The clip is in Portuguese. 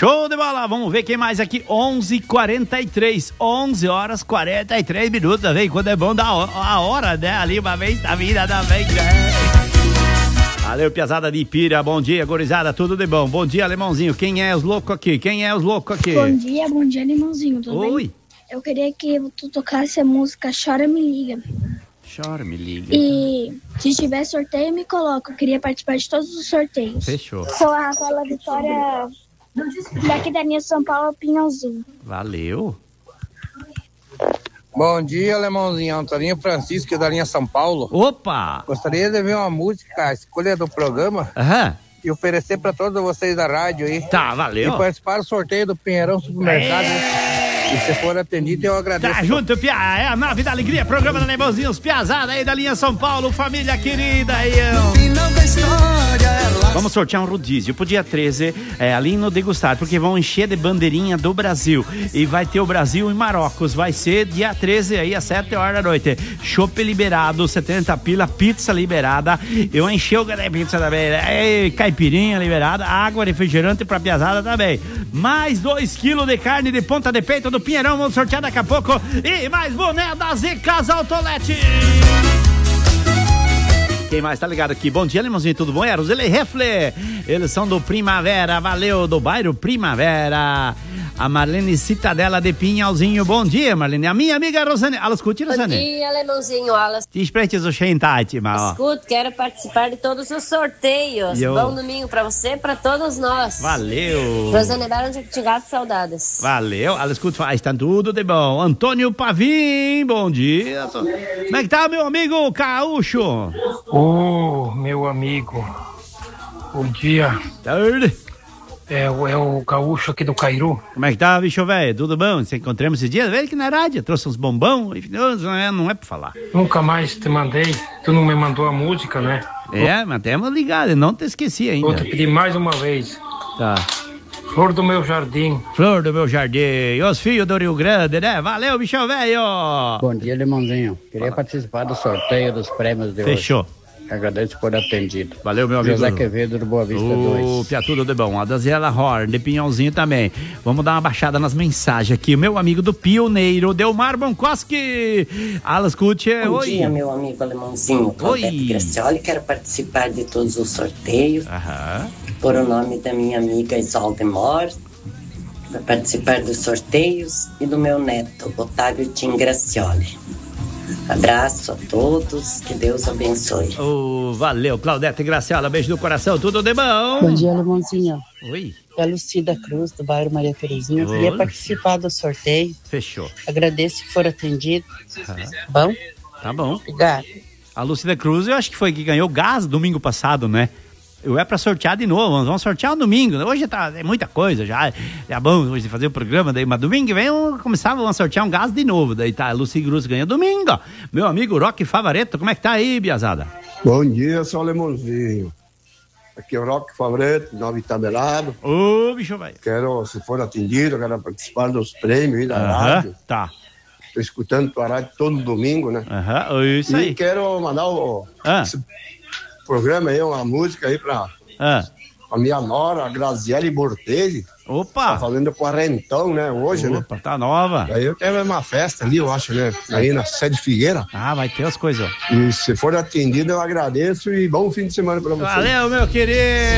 Show de bola, vamos ver quem mais aqui. 11h43, 11 horas 43 minutos, vem, quando é bom dar a hora, né, ali uma vez da vida também, né? Valeu, piazada de Ipira, bom dia, gorizada, tudo de bom? Bom dia, Alemãozinho, quem é os loucos aqui? Bom dia, Alemãozinho, tudo bem? Oi. Eu queria que tu tocasse a música Chora Me Liga. Chora, me liga. E se tiver sorteio, me coloca. Eu queria participar de todos os sorteios. Fechou. Sou a Rafaela Vitória, daqui da linha São Paulo, Pinhalzinho. Valeu. Bom dia, Alemãozinho. Antoninho Francisco, da linha São Paulo. Opa! Gostaria de ver uma música, a escolha do programa. Aham. E oferecer para todos vocês da rádio aí. Tá, valeu. E participar do sorteio do Pinheirão Supermercado. E se for atendido, eu agradeço. Tá junto, Pia. É a nave da alegria, programa da Alemãozinho, os piazada aí da linha São Paulo, família querida aí. Vamos sortear um rodízio pro dia 13, ali no Degustar, porque vão encher de bandeirinha do Brasil. E vai ter o Brasil em Marrocos. Vai ser dia 13 aí, às 7 horas da noite. Chopp liberado, 70 pila, pizza liberada. Eu enchi o da pizza também. Caipirinha liberada, água, refrigerante pra piazada também. Mais 2 quilos de carne de ponta de peito do Pinheirão, vamos sortear daqui a pouco. E mais boné da Zecas Autolete. Quem mais tá ligado aqui? Bom dia, Alemãozinho, tudo bom? É Roseli Refle, eles são do Primavera, valeu, do bairro Primavera. A Marlene Citadela de Pinhalzinho, bom dia, Marlene. A minha amiga Rosane, ela escute, Rosane? Bom dia, Alemãozinho, alas. Te espretes o Xentate, mal. Escuto, quero participar de todos os sorteios. Bom domingo pra você e pra todos nós. Valeu. Rosane Barão de Tigato, saudades. Valeu, ela escuta, está tudo de bom. Antônio Pavim, bom dia. Como é que tá, meu amigo Caúcho? Ô, meu amigo, bom dia. Tarde. É o Gaúcho aqui do Cairu. Como é que tá, bicho velho? Tudo bom? Se encontramos esse dia, velho, que na rádio, trouxe uns bombom, não é pra falar. Nunca mais te mandei, tu não me mandou a música, né? Mas temos ligado, não te esqueci ainda. Vou te pedir mais uma vez. Tá. Flor do meu jardim. Flor do meu jardim, os filhos do Rio Grande, né? Valeu, bicho velho! Bom dia, Limãozinho. Queria participar do sorteio dos prêmios de hoje. Fechou. Agradeço por atendido. Valeu, meu amigo. José Quevedo do Boa Vista 2. Pia, tudo de bom. A da Zela Horn, de Pinhalzinho também. Vamos dar uma baixada nas mensagens aqui. O meu amigo do Pioneiro, Delmar Bonkoski. Alas Kutche, Bom oi. dia, meu amigo Alemãozinho. Claudete Gracioli, quero participar de todos os sorteios. Aham. Por o nome da minha amiga Isolde Mor. Para participar dos sorteios e do meu neto, Otávio Tim Gracioli. Abraço a todos, que Deus abençoe. Valeu, Claudete Graciola, beijo no coração, tudo de bom? Bom dia, Alemãozinho. Oi. É a Lucida Cruz, do bairro Maria Terezinha. Eu queria participar do sorteio. Fechou. Agradeço se for atendido. Bom? Tá bom. Obrigado. A Lucida Cruz, eu acho que foi que ganhou gás domingo passado, né? Eu pra sortear de novo, vamos sortear no domingo. Hoje é muita coisa já, é bom hoje fazer o programa, daí, mas domingo que vem vamos a sortear um gás de novo. Daí tá, a Lucy Cruz ganha domingo, ó. Meu amigo Roque Favareto, como é que tá aí, Biazada? Bom dia, seu Alemãozinho. Aqui é o Roque Favareto, Nova Itabelado. Ô, bicho velho. Quero, se for atendido, quero participar dos prêmios aí da rádio. Tá. Tô escutando tua rádio todo domingo, né? Isso aí. E quero mandar esse programa aí, uma música aí pra a minha nora, a Graziele Bortelli. Opa! Tá fazendo quarentão, né, hoje, né? Opa, tá nova. Aí eu quero uma festa ali, eu acho, né? Aí na Sede Figueira. Vai ter as coisas. E se for atendido, eu agradeço e bom fim de semana pra vocês. Valeu, meu querido!